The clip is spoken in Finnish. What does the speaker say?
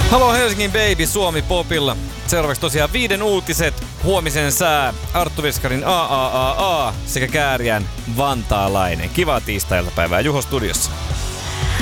Halo Helsingin Baby Suomi Popilla. Seuraavaksi tosiaan 5 uutiset, huomisen sää, Arttu Viskarin AAAA sekä Kääriän Vantaalainen. Kivaa tiistai-iltapäivää Juho studiossa.